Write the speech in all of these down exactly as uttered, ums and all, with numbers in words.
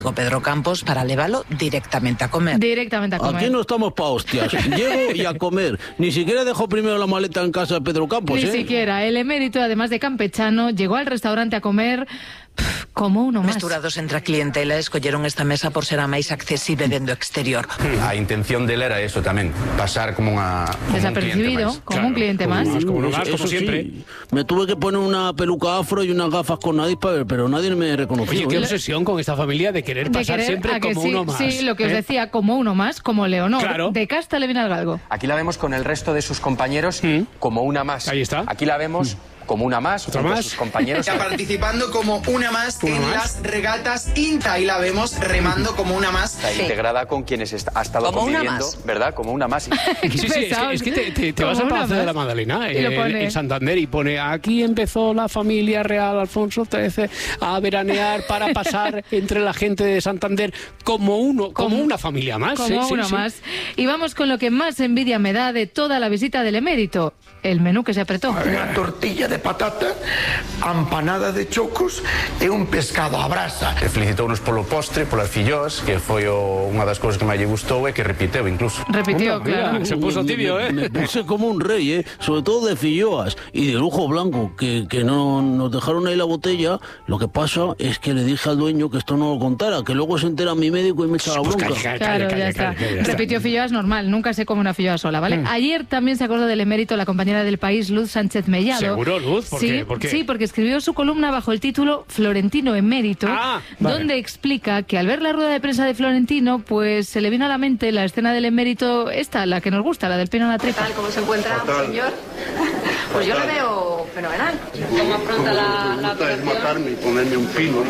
Pedro Campos para llevarlo directamente a comer. Directamente a comer. Aquí no estamos pa' hostias. Llego y a comer. Ni siquiera dejo primero la maleta en casa de Pedro Campos, Ni ¿eh? siquiera. El emérito, además de campechano, llegó al restaurante a comer pff, como uno más. Mesturados entre a clientela, escolleron esta mesa por ser a máis accesible dende o exterior. A intención dele era eso tamén, pasar como unha como Desapercibido, un como un cliente más. Más, como uno más, Eso como sí, siempre. me tuve que poner una peluca afro y unas gafas con nariz para ver, pero nadie me reconoció. Oye, qué ¿eh? obsesión con esta familia de querer De pasar querer, siempre a que como sí, uno más. Sí, lo que os ¿eh? decía, como uno más, como Leonor. Claro. De casta le viene al galgo. Aquí la vemos con el resto de sus compañeros Mm. como una más. Ahí está. Aquí la vemos como una más, ¿Otra junto a más? sus compañeros. Está participando como una más ¿Una en más? las regatas INTA y la vemos remando como una más. Está integrada con quienes está- ha estado Como una conviviendo, más. ¿verdad? Como una más. Sí, sí, es que, pesados. es que te, te- te vas Como al una Palacio de la más. Magdalena, Y lo eh, pone. en Santander, y pone: aquí empezó la familia real Alfonso trece a veranear para pasar entre la gente de Santander como uno, como, Como- una familia más. Como sí, sí, uno sí. más. Y vamos con lo que más envidia me da de toda la visita del emérito. El menú que se apretó. Una tortilla de patata, empanada de chocos e un pescado a brasa. Felicitounos polo postre, polas fillós, que foi o, unha das cousas que máis lle gustou e que repiteu incluso. Repitió, Mira, claro. se puso tibio, ¿eh? Me, me puse como un rey, ¿eh? Sobre todo de filloas y de lujo blanco, que, que no nos dejaron ahí la botella. Lo que pasa es que le dije al dueño que esto no lo contara, que luego se entera mi médico y me echa la Pues bronca. calla, calla, Claro, calla, ya está. calla, calla, ya está. Repitió filloas normal, nunca se come una filloa sola, ¿vale? Ayer también se acordó del emérito la compañera del País, Luz Sánchez Mellado. ¿Seguro, Luz? ¿Por sí, qué? ¿Por qué? Sí, porque escribió su columna bajo el título Florentino emérito, Ah, vale. donde explica que al ver la rueda de prensa de Florentino, pues se le vino a la mente la escena del emérito, esta, la que nos gusta, la del pino en la trepa. ¿Cómo se encuentra, señor? Pues yo lo veo fenomenal. ¿Cómo afronta la, la operación? matarme y ponerme un pino,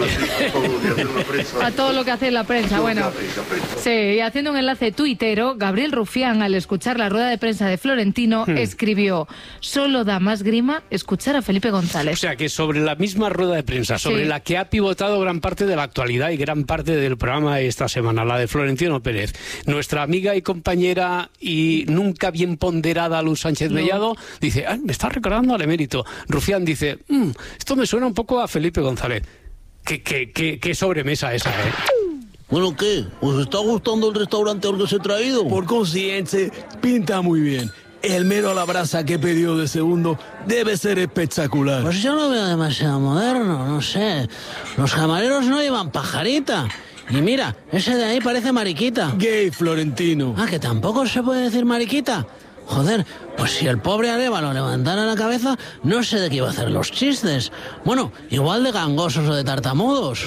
A todo lo que hace la prensa, bueno. Sí, y haciendo un enlace tuitero, Gabriel Rufián, al escuchar la rueda de prensa de Florentino, Hmm. escribió: solo da más grima escuchar a Felipe O González. sea, que sobre la misma rueda de prensa, sobre Sí. la que ha pivotado gran parte de la actualidad y gran parte del programa esta semana, la de Florentino Pérez, nuestra amiga y compañera y nunca bien ponderada Luz Sánchez No. Mellado dice: ah, me está recordando al emérito. Rufián dice: "Mm, esto me suena un poco a Felipe González". Qué, qué, qué, qué sobremesa esa, ¿eh? Bueno, ¿qué? ¿Os está gustando el restaurante al que os he traído? Por consiguiente, pinta muy bien. El mero a la brasa que he pedido de segundo debe ser espectacular. Pues yo lo veo demasiado moderno, no sé. Los camareros no llevan pajarita. Y mira, ese de ahí parece mariquita. Gay Florentino. Ah, que tampoco se puede decir mariquita. Joder, pues si el pobre Arévalo levantara la cabeza, no sé de qué iba a hacer los chistes. Bueno, igual de gangosos o de tartamudos.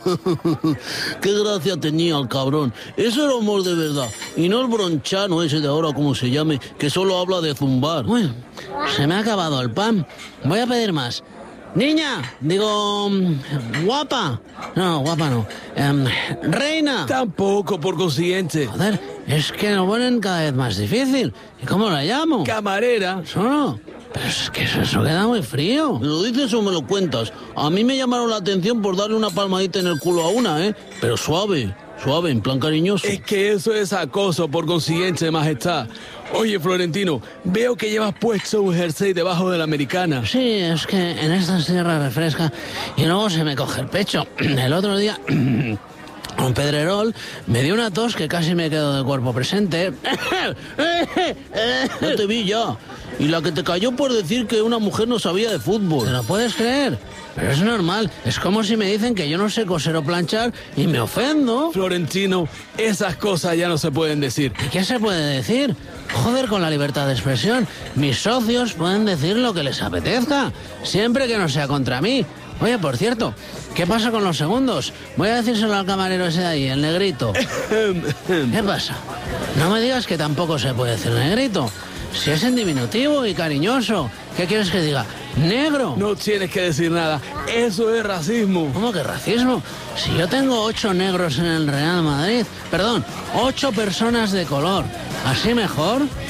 Qué gracia tenía el cabrón. Eso era humor de verdad. Y no el bronchano ese de ahora, como se llame, que solo habla de zumbar. Bueno, se me ha acabado el pan. Voy a pedir más. Niña, digo, mm, guapa. No, guapa no. Em, reina. Tampoco, por consiguiente. Joder, es que lo ponen cada vez más difícil. ¿Y cómo la llamo? Camarera. Solo. Pero es que eso, eso queda muy frío. ¿Me lo dices o me lo cuentas? A mí me llamaron la atención por darle una palmadita en el culo a una, ¿eh? Pero suave, suave, en plan cariñoso. Es que eso es acoso, por consiguiente, majestad. Oye, Florentino, veo que llevas puesto un jersey debajo de la americana. Sí, es que en esta sierra refresca y luego se me coge el pecho. El otro día, un Pedrerol me dio una tos que casi me quedo de cuerpo presente. No te vi ya. Y la que te cayó por decir que una mujer no sabía de fútbol. ¿Te lo puedes creer? Pero es normal. Es como si me dicen que yo no sé coser o planchar y me ofendo. Florentino, esas cosas ya no se pueden decir. ¿Y qué se puede decir? Joder, con la libertad de expresión. Mis socios pueden decir lo que les apetezca, siempre que no sea contra mí. Oye, por cierto, ¿qué pasa con los segundos? Voy a decírselo al camarero ese de ahí, el negrito. ¿Qué pasa? No me digas que tampoco se puede decir negrito. Si es en diminutivo y cariñoso. ¿Qué quieres que diga? ¿Negro? No tienes que decir nada. Eso es racismo. ¿Cómo que racismo? Si yo tengo ocho negros en el Real Madrid. Perdón, ocho personas de color. ¿Así mejor?